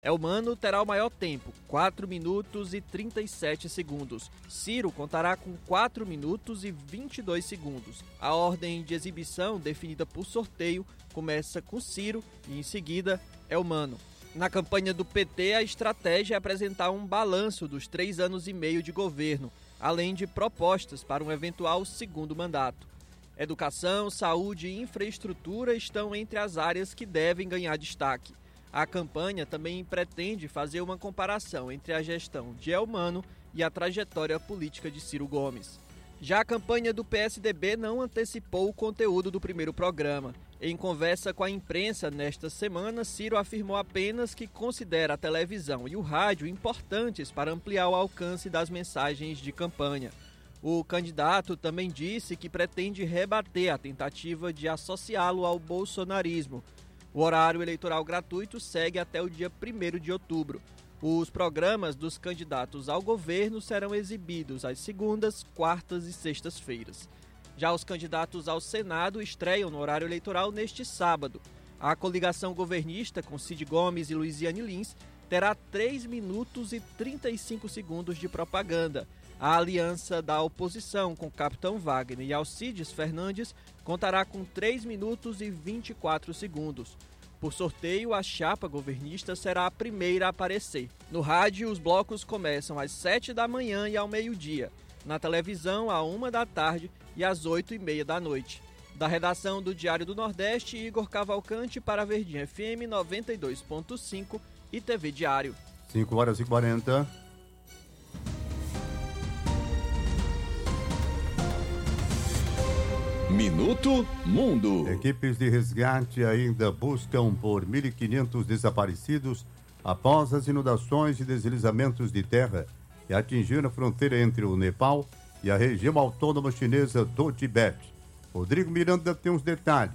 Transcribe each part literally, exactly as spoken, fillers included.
Elmano terá o maior tempo, quatro minutos e trinta e sete segundos. Ciro contará com quatro minutos e vinte e dois segundos. A ordem de exibição, definida por sorteio, começa com Ciro e, em seguida, Elmano. Na campanha do P T, a estratégia é apresentar um balanço dos três anos e meio de governo, além de propostas para um eventual segundo mandato. Educação, saúde e infraestrutura estão entre as áreas que devem ganhar destaque. A campanha também pretende fazer uma comparação entre a gestão de Elmano e a trajetória política de Ciro Gomes. Já a campanha do P S D B não antecipou o conteúdo do primeiro programa. Em conversa com a imprensa nesta semana, Ciro afirmou apenas que considera a televisão e o rádio importantes para ampliar o alcance das mensagens de campanha. O candidato também disse que pretende rebater a tentativa de associá-lo ao bolsonarismo. O horário eleitoral gratuito segue até o dia primeiro de outubro. Os programas dos candidatos ao governo serão exibidos às segundas, quartas e sextas-feiras. Já os candidatos ao Senado estreiam no horário eleitoral neste sábado. A coligação governista com Cid Gomes e Luiziane Lins terá três minutos e trinta e cinco segundos de propaganda. A aliança da oposição com Capitão Wagner e Alcides Fernandes contará com três minutos e vinte e quatro segundos. Por sorteio, a chapa governista será a primeira a aparecer. No rádio, os blocos começam às sete da manhã e ao meio-dia. Na televisão, à uma da tarde e às oito e meia da noite. Da redação do Diário do Nordeste, Igor Cavalcante para a Verdinha F M noventa e dois ponto cinco e T V Diário. cinco horas e quarenta. Minuto Mundo. Equipes de resgate ainda buscam por mil e quinhentos desaparecidos após as inundações e deslizamentos de terra que atingiram a fronteira entre o Nepal e a região autônoma chinesa do Tibete. Rodrigo Miranda tem os detalhes.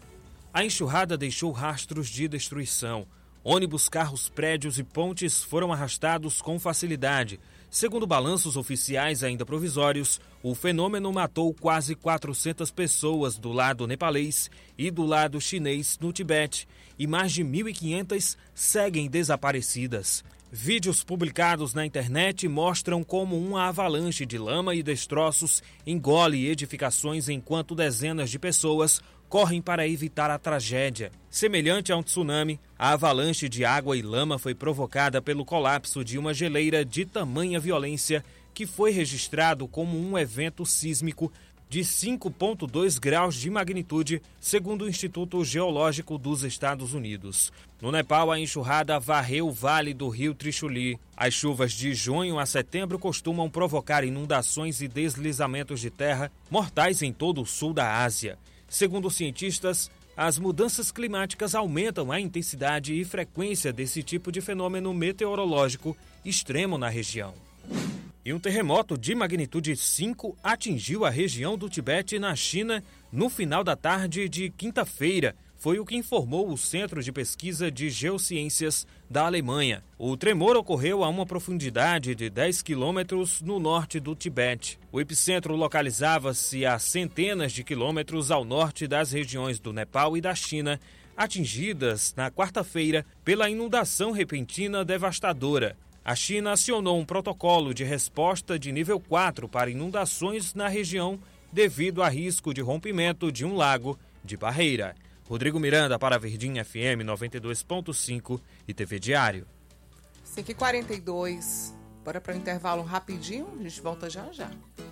A enxurrada deixou rastros de destruição. Ônibus, carros, prédios e pontes foram arrastados com facilidade. Segundo balanços oficiais ainda provisórios, o fenômeno matou quase quatrocentas pessoas do lado nepalês e do lado chinês no Tibete, e mais de mil e quinhentas seguem desaparecidas. Vídeos publicados na internet mostram como uma avalanche de lama e destroços engole edificações enquanto dezenas de pessoas correm para evitar a tragédia. Semelhante a um tsunami, a avalanche de água e lama foi provocada pelo colapso de uma geleira de tamanha violência que foi registrado como um evento sísmico de cinco vírgula dois graus de magnitude, segundo o Instituto Geológico dos Estados Unidos. No Nepal, a enxurrada varreu o vale do rio Trishuli. As chuvas de junho a setembro costumam provocar inundações e deslizamentos de terra mortais em todo o sul da Ásia. Segundo cientistas, as mudanças climáticas aumentam a intensidade e frequência desse tipo de fenômeno meteorológico extremo na região. E um terremoto de magnitude cinco atingiu a região do Tibete, na China, no final da tarde de quinta-feira. Foi o que informou o Centro de Pesquisa de Geociências da Alemanha. O tremor ocorreu a uma profundidade de dez quilômetros no norte do Tibete. O epicentro localizava-se a centenas de quilômetros ao norte das regiões do Nepal e da China, atingidas na quarta-feira pela inundação repentina devastadora. A China acionou um protocolo de resposta de nível quatro para inundações na região devido a risco de rompimento de um lago de barreira. Rodrigo Miranda para a Verdinha F M noventa e dois ponto cinco e T V Diário. cinco e quarenta e dois. Bora para o intervalo rapidinho, a gente volta já já.